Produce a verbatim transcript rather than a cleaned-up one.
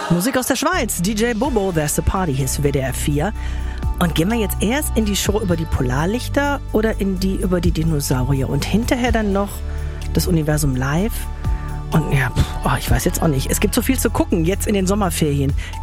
Musik aus der Schweiz. D J Bobo, There's a Party, hier ist W D R vier. Und gehen wir jetzt erst in die Show über die Polarlichter oder in die über die Dinosaurier und hinterher dann noch das Universum live? Und ja, pff, oh, ich weiß jetzt auch nicht. Es gibt so viel zu gucken jetzt in den Sommerferien.